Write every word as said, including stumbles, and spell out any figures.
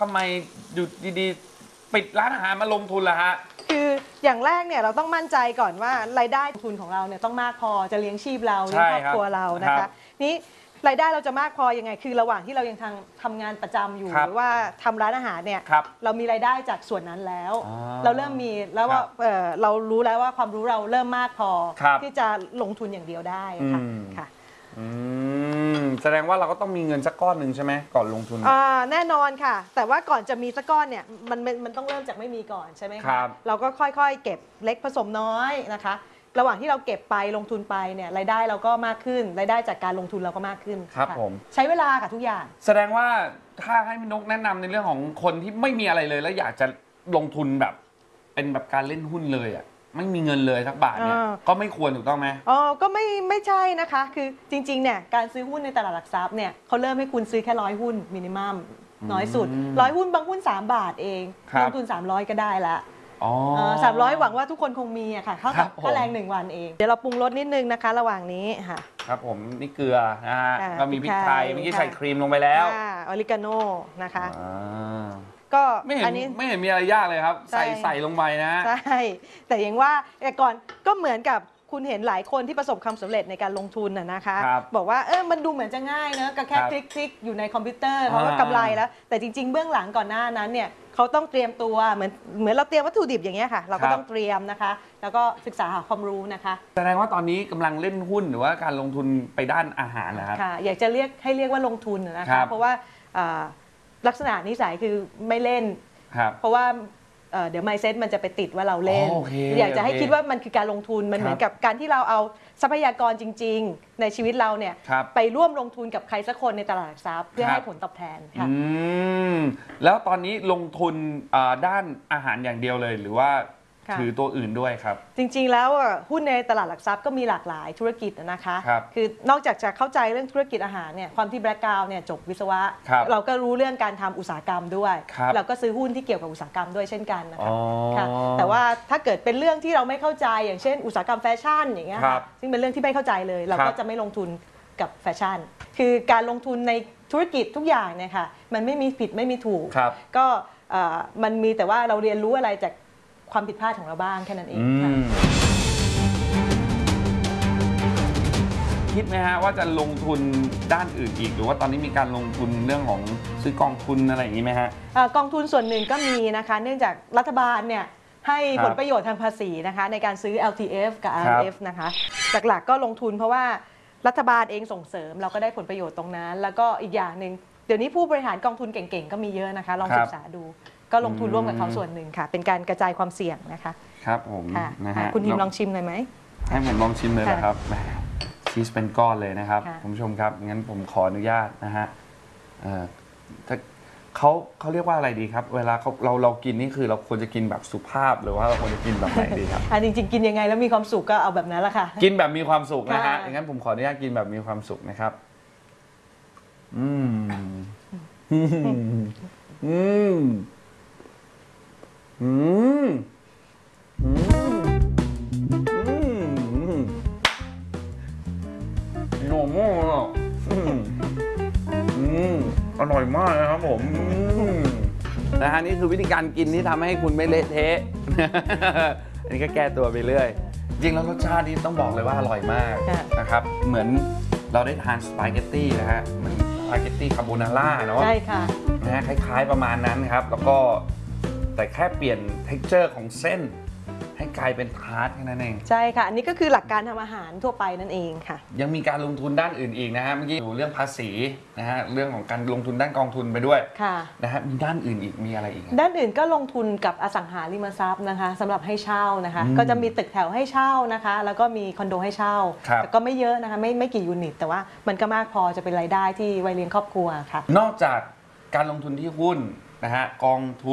ทำไมอยู่ดีๆปิดร้านอาหารมาลงทุนล่ะฮะคืออย่างแรกเนี่ยเราต้องมั่นใจก่อนว่ารายได้ทุนของเราเนี่ยต้องมากพอจะเลี้ยงชีพเราเลี้ยงครอบครัวเรานะคะนี้รายได้เราจะมากพอยังไงคือระหว่างที่เรายังทำทำงานประจำอยู่หรือว่าทำร้านอาหารเนี่ยเรามีรายได้จากส่วนนั้นแล้วเราเริ่มมีแล้วว่าเรารู้แล้วว่าความรู้เราเริ่มมากพอที่จะลงทุนอย่างเดียวได้ค่ะค่ะแสดงว่าเราก็ต้องมีเงินสักก้อนหนึ่งใช่ไหมก่อนลงทุนแน่นอนค่ะแต่ว่าก่อนจะมีสักก้อนเนี่ยมันมันต้องเริ่มจากไม่มีก่อนใช่ไหมคะเราก็ค่อยๆเก็บเล็กผสมน้อยนะคะระหว่างที่เราเก็บไปลงทุนไปเนี่ยรายได้เราก็มากขึ้นรายได้จากการลงทุนเราก็มากขึ้นครับผมใช้เวลาค่ะทุกอย่างแสดงว่าถ้าให้พี่นกแนะนำในเรื่องของคนที่ไม่มีอะไรเลยแล้วอยากจะลงทุนแบบเป็นแบบการเล่นหุ้นเลยอ่ะไม่มีเงินเลยสักบาทเนี่ยก็ไม่ควรถูกต้องไหมอ๋อก็ไม่ไม่ใช่นะคะคือจริงๆเนี่ยการซื้อหุ้นในตลาดหลักทรัพย์เนี่ยเขาเริ่มให้คุณซื้อแค่ร้อยหุ้นมินิมัมน้อยสุดร้อยหุ้นบางหุ้นสามบาทเองลงทุนสามร้อยก็ได้ละสามร้อยหวังว่าทุกคนคงมีอะค่ะเขาค่าแรงหนึ่งวันเองเดี๋ยวเราปรุงรสนิดนึงนะคะระหว่างนี้ค่ะครับผมนี่เกลือนะฮะก็มีพริกไทยเมื่อกี้ใส่ครีมลงไปแล้วออริกาโน่นะคะก็ไม่เห็นไม่เห็นมีอะไรยากเลยครับใส่ใส่ลงไปนะใช่แต่อย่างว่าแต่ก่อนก็เหมือนกับคุณเห็นหลายคนที่ประสบความสำเร็จในการลงทุนนะคะบอกว่าเออมันดูเหมือนจะง่ายนะก็แค่คลิกคลิกอยู่ในคอมพิวเตอร์เขาก็กำไรแล้วแต่จริงๆเบื้องหลังก่อนหน้านั้นเนี่ยเขาต้องเตรียมตัวเหมือนเหมือนเราเตรียมวัตถุดิบอย่างเงี้ยค่ะเราก็ต้องเตรียมนะคะแล้วก็ศึกษาหาความรู้นะคะแสดงว่าตอนนี้กำลังเล่นหุ้นหรือว่าการลงทุนไปด้านอาหารนะครับค่ะอยากจะเรียกให้เรียกว่าลงทุนนะคะเพราะว่าลักษณะนิสัยคือไม่เล่นเพราะว่าเดี๋ยว mindset มันจะไปติดว่าเราเล่น okay, อยากจะให้คิดว่ามันคือการลงทุนมันเหมือนกับการที่เราเอาทรัพยากรจริงๆในชีวิตเราเนี่ยไปร่วมลงทุนกับใครสักคนในตลาดหลักทรัพย์เพื่อให้ผลตอบแทนค่ะแล้วตอนนี้ลงทุนด้านอาหารอย่างเดียวเลยหรือว่าถือตัวอื่นด้วยครับจริงๆแล้วหุ้นในตลาดหลักทรัพย์ก็มีหลากหลายธุรกิจนะคะคือนอกจากจะเข้าใจเรื่องธุรกิจอาหารเนี่ยความที่แบล็กกราวด์เนี่ยจบวิศวะเราก็รู้เรื่องการทำอุตสาหกรรมด้วยเราก็ซื้อหุ้นที่เกี่ยวกับอุตสาหกรรมด้วยเช่นกันนะคะแต่ว่าถ้าเกิดเป็นเรื่องที่เราไม่เข้าใจอย่างเช่นอุตสาหกรรมแฟชั่นอย่างเงี้ยซึ่งเป็นเรื่องที่ไม่เข้าใจเลยเราก็จะไม่ลงทุนกับแฟชั่นคือการลงทุนในธุรกิจทุกอย่างเนี่ยค่ะมันไม่มีผิดไม่มีถูกก็มันมีแต่ว่าเราเรียนรู้อะไรจากความผิดพลาดของเราบ้างแค่นั้นเองค่ะคิดไหมฮะว่าจะลงทุนด้านอื่นอีกหรือว่าตอนนี้มีการลงทุนเรื่องของซื้อกองทุนอะไรอย่างนี้ไหมฮะกองทุนส่วนหนึ่งก็มีนะคะเนื่องจากรัฐบาลเนี่ยให้ผลประโยชน์ทางภาษีนะคะในการซื้อ แอล ที เอฟ กับ อาร์ เอ็ม เอฟ นะคะหลักๆก็ลงทุนเพราะว่ารัฐบาลเองส่งเสริมเราก็ได้ผลประโยชน์ตรงนั้นแล้วก็อีกอย่างหนึ่งเดี๋ยวนี้ผู้บริหารกองทุนเก่งๆก็มีเยอะนะคะลองศึกษาดูก็ลงทุนร่วมกับเขาส่วนหนึ่งค่ะเป็นการกระจายความเสี่ยงนะคะครับผมนะฮะคุณทิมลองชิมเลยไหมให้ผมลองชิมเลยนะครับชีสเป็นก้อนเลยนะครับคุณผู้ชมครับงั้นผมขออนุญาตนะฮะถ้าเขาเขาเรียกว่าอะไรดีครับเวลาเขาเราเรากินนี่คือเราควรจะกินแบบสุภาพหรือว่าเราควรจะกินแบบไหนดีครับจริงๆกินยังไงแล้วมีความสุขก็เอาแบบนั้นแหละค่ะกินแบบมีความสุขนะฮะงั้นผมขออนุญาตกินแบบมีความสุขนะครับอืมอืมอืมอืมอืมโน่โม่อืมอร่อยมากนะครับผมนะฮะนี่คือวิธีการกินที่ทำให้คุณไม่เละเทะอันนี้ก็แก้ตัวไปเรื่อยจริงแล้วรสชาตินี้ต้องบอกเลยว่าอร่อยมากนะครับเหมือนเราได้ทานสปาเกตตี้นะฮะเหมือนสปาเกตตี้คาโบนาร่าเนาะใช่ค่ะนะฮะคล้ายๆประมาณนั้นครับแล้วก็แต่แค่เปลี่ยน texture ของเส้นให้กลายเป็นทาร์ตแค่นั้นเองใช่ค่ะอันนี้ก็คือหลักการทำอาหารทั่วไปนั่นเองค่ะยังมีการลงทุนด้านอื่นอีกนะฮะเมื่อกี้ดูเรื่องภาษีนะฮะเรื่องของการลงทุนด้านกองทุนไปด้วยค่ะนะฮะมีด้านอื่นอีกมีอะไรอีกด้านอื่นก็ลงทุนกับอสังหาริมทรัพย์นะคะสำหรับให้เช่านะคะก็จะมีตึกแถวให้เช่านะคะแล้วก็มีคอนโดให้เช่าแต่ก็ไม่เยอะนะคะไม่ไม่กี่ยูนิตแต่ว่ามันก็มากพอจะเป็นรายได้ที่ไว้เลี้ยงครอบครัวค่ะนอกจากการลงทุนที่หุ้นนะฮะกองทุน